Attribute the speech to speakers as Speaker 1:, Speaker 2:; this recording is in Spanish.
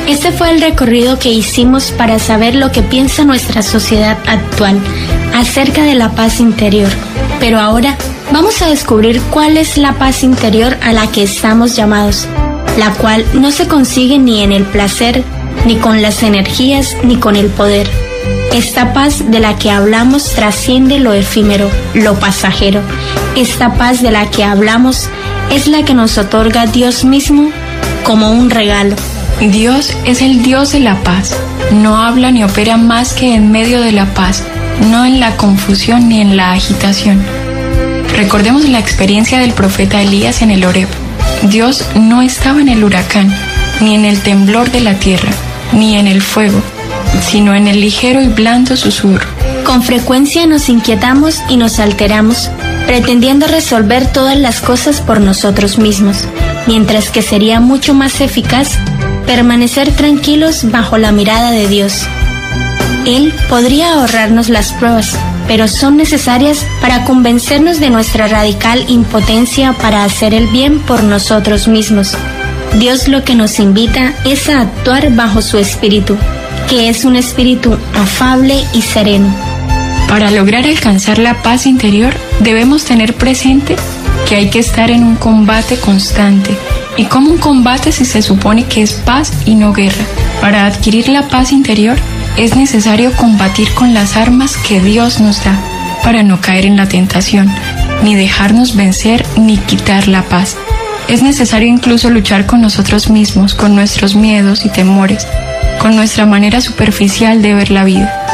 Speaker 1: Este fue el recorrido que hicimos para saber lo que piensa nuestra sociedad actual acerca de la paz interior. Pero ahora vamos a descubrir cuál es la paz interior a la que estamos llamados, la cual no se consigue ni en el placer, ni con las energías, ni con el poder. Esta paz de la que hablamos trasciende lo efímero, lo pasajero. Esta paz de la que hablamos es la que nos otorga Dios mismo como un regalo.
Speaker 2: Dios es el Dios de la paz. No habla ni opera más que en medio de la paz, no en la confusión ni en la agitación. Recordemos la experiencia del profeta Elías en el Horeb. Dios no estaba en el huracán, ni en el temblor de la tierra, ni en el fuego, sino en el ligero y blando susurro.
Speaker 1: Con frecuencia nos inquietamos y nos alteramos, pretendiendo resolver todas las cosas por nosotros mismos, mientras que sería mucho más eficaz permanecer tranquilos bajo la mirada de Dios. Él podría ahorrarnos las pruebas, pero son necesarias para convencernos de nuestra radical impotencia para hacer el bien por nosotros mismos. Dios lo que nos invita es a actuar bajo su espíritu, que es un espíritu afable y sereno.
Speaker 2: Para lograr alcanzar la paz interior, debemos tener presente que hay que estar en un combate constante. ¿Y cómo un combate si se supone que es paz y no guerra? Para adquirir la paz interior, es necesario combatir con las armas que Dios nos da, para no caer en la tentación, ni dejarnos vencer, ni quitar la paz. Es necesario incluso luchar con nosotros mismos, con nuestros miedos y temores, con nuestra manera superficial de ver la vida.